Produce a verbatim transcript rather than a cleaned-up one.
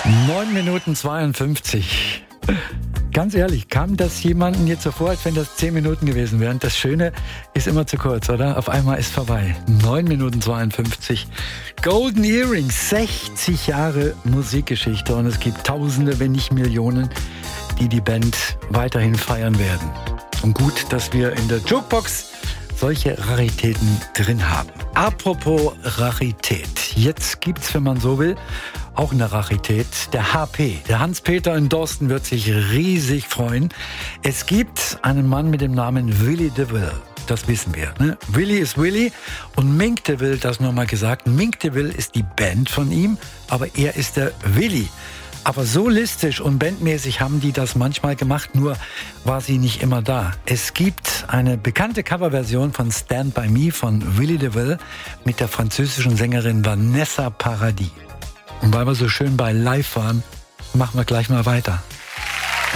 neun Minuten zweiundfünfzig. Ganz ehrlich, kam das jemandem jetzt so vor, als wenn das zehn Minuten gewesen wären? Das Schöne ist immer zu kurz, oder? Auf einmal ist vorbei. neun Minuten zweiundfünfzig. Golden Earrings, sechzig Jahre Musikgeschichte. Und es gibt Tausende, wenn nicht Millionen, die die Band weiterhin feiern werden. Und gut, dass wir in der Jukebox solche Raritäten drin haben. Apropos Rarität. Jetzt gibt's, wenn man so will, auch eine Rarität. Der H P, der Hans-Peter in Dorsten, wird sich riesig freuen. Es gibt einen Mann mit dem Namen Willy DeVille. Das wissen wir. Ne? Willy ist Willy und Mink DeVille, das nochmal gesagt. Mink DeVille ist die Band von ihm, aber er ist der Willy. Aber solistisch und bandmäßig haben die das manchmal gemacht, nur war sie nicht immer da. Es gibt eine bekannte Coverversion von Stand By Me von Willy DeVille mit der französischen Sängerin Vanessa Paradis. Und weil wir so schön bei Live waren, machen wir gleich mal weiter.